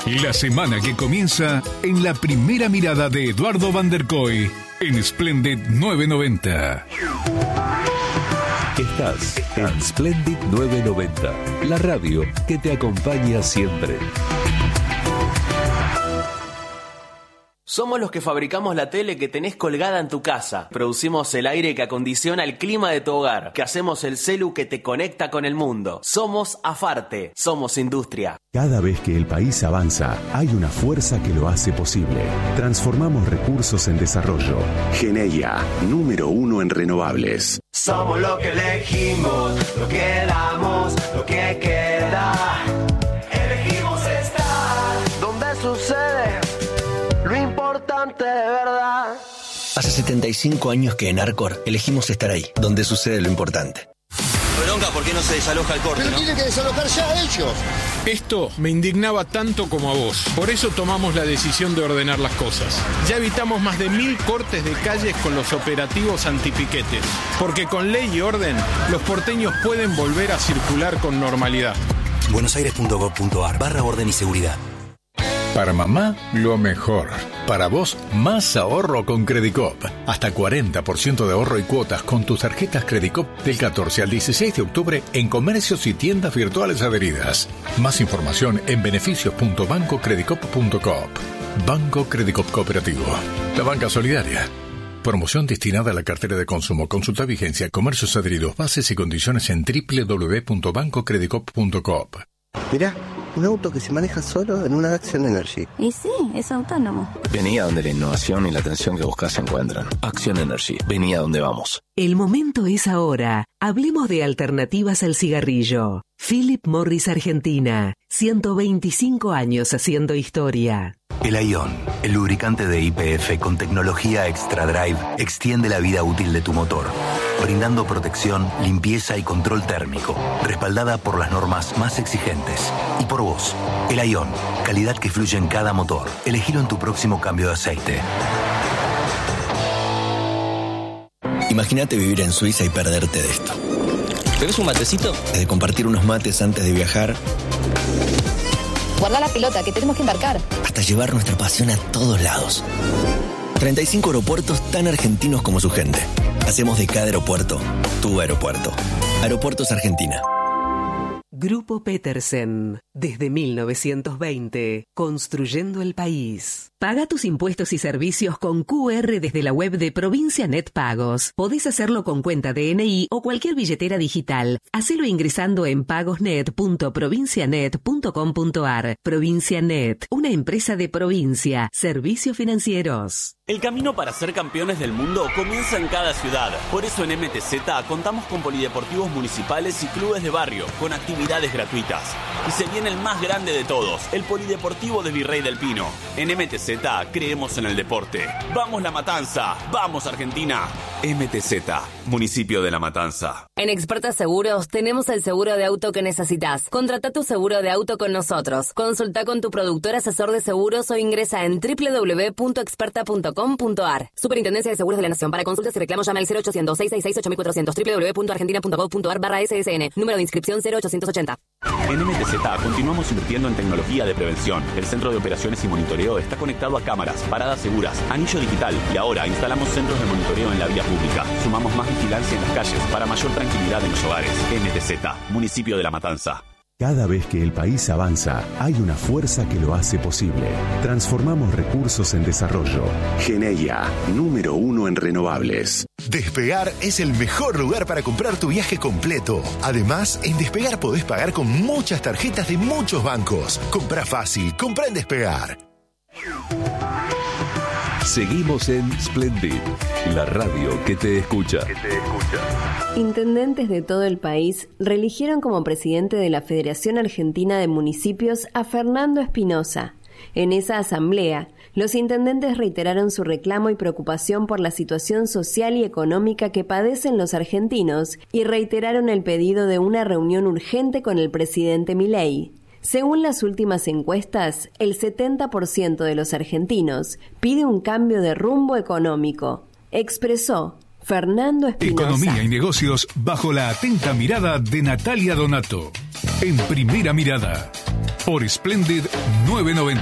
La semana que comienza en la primera mirada de Eduardo Van der Kooi en Splendid 990. Estás en Splendid 990, la radio que te acompaña siempre. Somos los que fabricamos la tele que tenés colgada en tu casa. Producimos el aire que acondiciona el clima de tu hogar. Que hacemos el celu que te conecta con el mundo. Somos Afarte. Somos industria. Cada vez que el país avanza, hay una fuerza que lo hace posible. Transformamos recursos en desarrollo. Geneia, número 1 en renovables. Somos lo que elegimos, lo que damos, lo que queda. Elegimos estar donde sucede lo importante de verdad. Hace 75 años que en Arcor elegimos estar ahí, donde sucede lo importante. Bronca, ¿por qué no se desaloja el corte? Pero ¿no? tienen que desalojar ya ellos. Esto me indignaba tanto como a vos. Por eso tomamos la decisión de ordenar las cosas. Ya evitamos más de 1000 cortes de calles con los operativos antipiquetes. Porque con ley y orden, los porteños pueden volver a circular con normalidad. buenosaires.gov.ar/orden y seguridad. Para mamá, lo mejor. Para vos, más ahorro con Credicop. Hasta 40% de ahorro y cuotas con tus tarjetas Credicop del 14 al 16 de octubre en comercios y tiendas virtuales adheridas. Más información en beneficios.bancocredicop.coop. Banco Credicop Cooperativo. La banca solidaria. Promoción destinada a la cartera de consumo. Consulta vigencia, comercios adheridos, bases y condiciones en www.bancocredicop.coop. Mirá, un auto que se maneja solo en una Action Energy. Y sí, es autónomo. Vení a donde la innovación y la atención que buscas se encuentran. Action Energy. Vení a donde vamos. El momento es ahora. Hablemos de alternativas al cigarrillo. Philip Morris Argentina. 125 años haciendo historia. El Ion, el lubricante de YPF con tecnología Extra Drive, extiende la vida útil de tu motor, brindando protección, limpieza y control térmico, respaldada por las normas más exigentes. Y por vos, el Ion, calidad que fluye en cada motor. Elegilo en tu próximo cambio de aceite. Imagínate vivir en Suiza y perderte de esto. ¿Tenés un matecito? De compartir unos mates antes de viajar. Guarda la pelota, que tenemos que embarcar. Hasta llevar nuestra pasión a todos lados. 35 aeropuertos tan argentinos como su gente. Hacemos de cada aeropuerto tu aeropuerto. Aeropuertos Argentina. Grupo Petersen. Desde 1920, construyendo el país. Paga tus impuestos y servicios con QR desde la web de Provincia Net Pagos. Podés hacerlo con cuenta DNI o cualquier billetera digital. Hacelo ingresando en pagosnet.provincianet.com.ar. Provincia Net, una empresa de provincia. Servicios financieros. El camino para ser campeones del mundo comienza en cada ciudad. Por eso en MTZ contamos con polideportivos municipales y clubes de barrio, con actividades gratuitas. Y se viene el más grande de todos, el Polideportivo de Virrey del Pino. En MTZ creemos en el deporte. ¡Vamos La Matanza! ¡Vamos Argentina! MTZ, municipio de La Matanza. En Experta Seguros tenemos el seguro de auto que necesitas. Contrata tu seguro de auto con nosotros. Consulta con tu productor asesor de seguros o ingresa en www.experta.com.ar. Superintendencia de Seguros de la Nación. Para consultas y reclamos llama al 0800-666-8400 www.argentina.gov.ar/SSN. Número de inscripción 0880. En MTZ continuamos invirtiendo en tecnología de prevención. El centro de operaciones y monitoreo está conectado a cámaras, paradas seguras, anillo digital y ahora instalamos centros de monitoreo en la vía pública. Sumamos más vigilancia en las calles para mayor tranquilidad en los hogares. MTZ, municipio de La Matanza. Cada vez que el país avanza, hay una fuerza que lo hace posible. Transformamos recursos en desarrollo. Geneia, número 1 en renovables. Despegar es el mejor lugar para comprar tu viaje completo. Además, en Despegar podés pagar con muchas tarjetas de muchos bancos. Compra fácil, compra en Despegar. Seguimos en Splendid, la radio que te escucha. Intendentes de todo el país reeligieron como presidente de la Federación Argentina de Municipios a Fernando Espinosa. En esa asamblea, los intendentes reiteraron su reclamo y preocupación por la situación social y económica que padecen los argentinos y reiteraron el pedido de una reunión urgente con el presidente Milei. Según las últimas encuestas, el 70% de los argentinos pide un cambio de rumbo económico, expresó Fernando Espinosa. Economía y negocios bajo la atenta mirada de Natalia Donato. En Primera Mirada, por Splendid 990.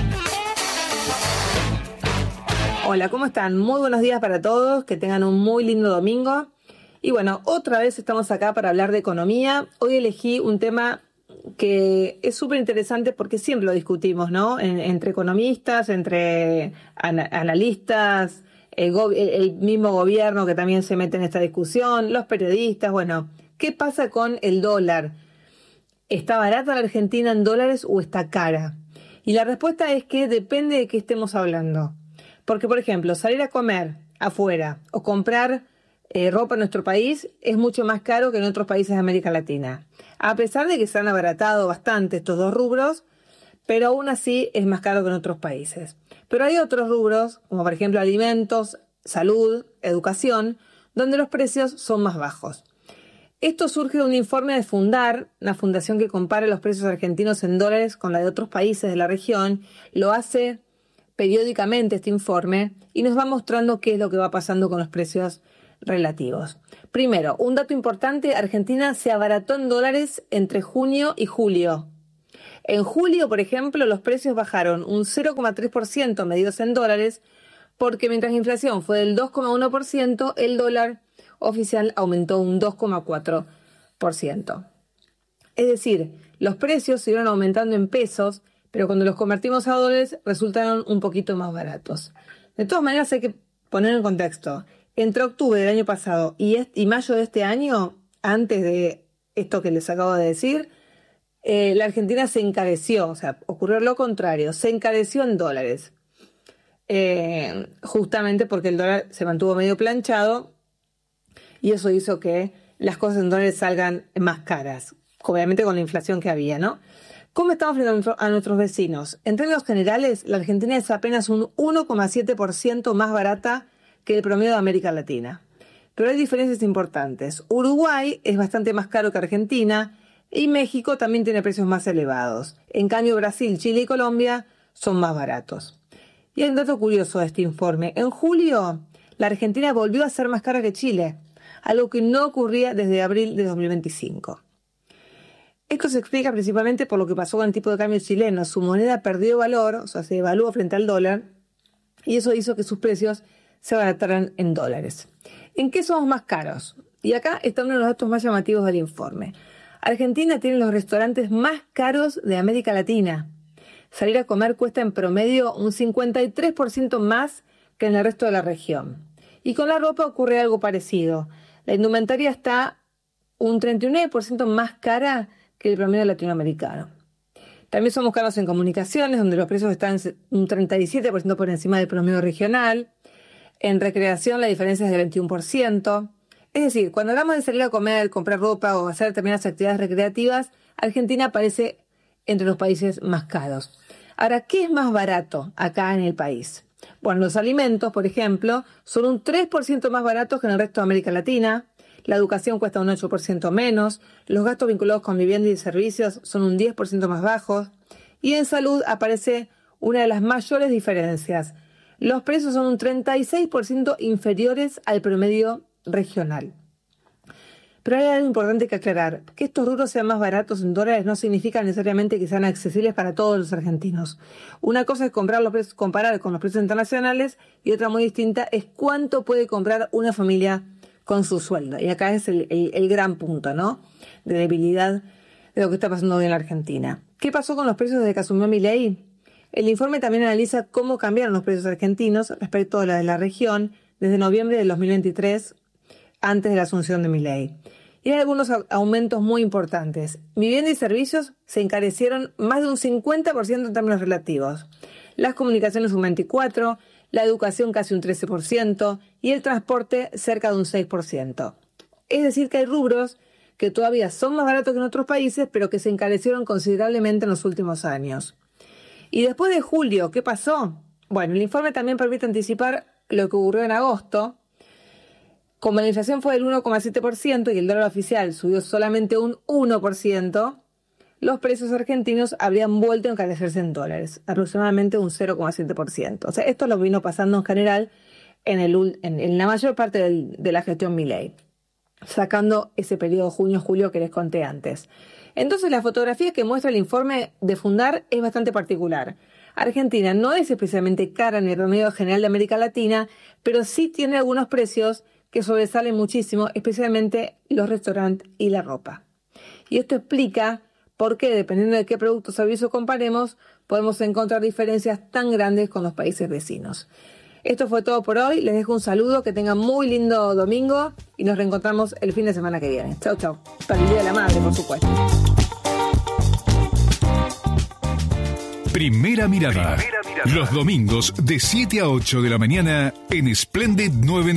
Hola, ¿cómo están? Muy buenos días para todos, que tengan un muy lindo domingo. Y bueno, otra vez estamos acá para hablar de economía. Hoy elegí un tema que es súper interesante porque siempre lo discutimos, ¿no? Entre economistas, entre analistas, el mismo gobierno que también se mete en esta discusión, los periodistas. Bueno, ¿qué pasa con el dólar? ¿Está barata la Argentina en dólares o está cara? Y la respuesta es que depende de qué estemos hablando. Porque, por ejemplo, salir a comer afuera o comprar ropa en nuestro país es mucho más caro que en otros países de América Latina. A pesar de que se han abaratado bastante estos dos rubros, pero aún así es más caro que en otros países. Pero hay otros rubros, como por ejemplo alimentos, salud, educación, donde los precios son más bajos. Esto surge de un informe de Fundar, una fundación que compara los precios argentinos en dólares con la de otros países de la región. Lo hace periódicamente este informe y nos va mostrando qué es lo que va pasando con los precios relativos. Primero, un dato importante: Argentina se abarató en dólares entre junio y julio. En julio, por ejemplo, los precios bajaron un 0,3% medidos en dólares, porque mientras la inflación fue del 2,1%, el dólar oficial aumentó un 2,4%. Es decir, los precios siguieron aumentando en pesos, pero cuando los convertimos a dólares resultaron un poquito más baratos. De todas maneras, hay que poner en contexto. Entre octubre del año pasado y mayo de este año, antes de esto que les acabo de decir, la Argentina se encareció, o sea, ocurrió lo contrario, se encareció en dólares. Justamente porque el dólar se mantuvo medio planchado y eso hizo que las cosas en dólares salgan más caras, obviamente con la inflación que había, ¿no? ¿Cómo estamos frente a nuestros vecinos? En términos generales, la Argentina es apenas un 1,7% más barata que el promedio de América Latina. Pero hay diferencias importantes. Uruguay es bastante más caro que Argentina y México también tiene precios más elevados. En cambio, Brasil, Chile y Colombia son más baratos. Y hay un dato curioso de este informe. En julio, la Argentina volvió a ser más cara que Chile, algo que no ocurría desde abril de 2025. Esto se explica principalmente por lo que pasó con el tipo de cambio chileno. Su moneda perdió valor, o sea, se devaluó frente al dólar, y eso hizo que sus precios se abarataran en dólares. ¿En qué somos más caros? Y acá está uno de los datos más llamativos del informe. Argentina tiene los restaurantes más caros de América Latina. Salir a comer cuesta en promedio un 53% más que en el resto de la región. Y con la ropa ocurre algo parecido. La indumentaria está un 39% más cara que el promedio latinoamericano. También somos caros en comunicaciones, donde los precios están un 37% por encima del promedio regional. En recreación la diferencia es del 21%. Es decir, cuando hablamos de salir a comer, comprar ropa o hacer determinadas actividades recreativas, Argentina aparece entre los países más caros. Ahora, ¿qué es más barato acá en el país? Bueno, los alimentos, por ejemplo, son un 3% más baratos que en el resto de América Latina. La educación cuesta un 8% menos. Los gastos vinculados con vivienda y servicios son un 10% más bajos. Y en salud aparece una de las mayores diferencias. Los precios son un 36% inferiores al promedio regional. Pero hay algo importante que aclarar. Que estos rubros sean más baratos en dólares no significa necesariamente que sean accesibles para todos los argentinos. Una cosa es comparar con los precios internacionales y otra muy distinta es cuánto puede comprar una familia con su sueldo. Y acá es el gran punto, ¿no?, de debilidad de lo que está pasando hoy en la Argentina. ¿Qué pasó con los precios desde que asumió Milei? El informe también analiza cómo cambiaron los precios argentinos respecto a la de la región desde noviembre de 2023, antes de la asunción de Milei. Y hay algunos aumentos muy importantes. Vivienda y servicios se encarecieron más de un 50% en términos relativos. Las comunicaciones un 24%, la educación casi un 13% y el transporte cerca de un 6%. Es decir, que hay rubros que todavía son más baratos que en otros países, pero que se encarecieron considerablemente en los últimos años. Y después de julio, ¿qué pasó? Bueno, el informe también permite anticipar lo que ocurrió en agosto. Como la inflación fue del 1,7% y el dólar oficial subió solamente un 1%, los precios argentinos habrían vuelto a encarecerse en dólares, aproximadamente un 0,7%. O sea, esto lo vino pasando en general en la mayor parte de la gestión Milei, sacando ese periodo junio-julio que les conté antes. Entonces la fotografía que muestra el informe de Fundar es bastante particular. Argentina no es especialmente cara en el promedio general de América Latina, pero sí tiene algunos precios que sobresalen muchísimo, especialmente los restaurantes y la ropa. Y esto explica por qué, dependiendo de qué producto o servicio comparemos, podemos encontrar diferencias tan grandes con los países vecinos. Esto fue todo por hoy. Les dejo un saludo, que tengan muy lindo domingo y nos reencontramos el fin de semana que viene. Chau, chau. Para el Día de la Madre, por supuesto. Primera mirada. Los domingos de 7 a 8 de la mañana en Splendid 990.